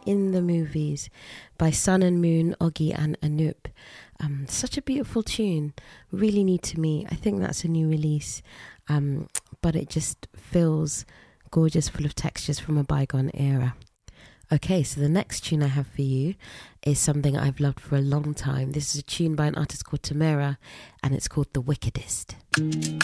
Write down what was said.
in the Movies by Sun and Moon, Oggy and Anoop. Such a beautiful tune. Really Need to Meet. I think that's a new release, but it just feels gorgeous, full of textures from a bygone era. Okay, so the next tune I have for you is something I've loved for a long time. This is a tune by an artist called Tamera, and it's called The Wickedest.